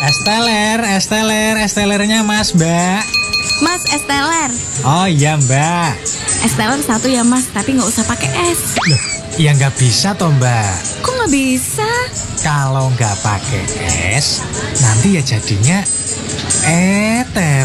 Es telernya Mas, Mbak. Mas, es teler. Oh iya, Mbak. Es teler satu ya Mas, tapi nggak usah pakai es. Loh, ya nggak bisa toh, Mbak. Kok nggak bisa? Kalau nggak pakai es, nanti ya jadinya etel.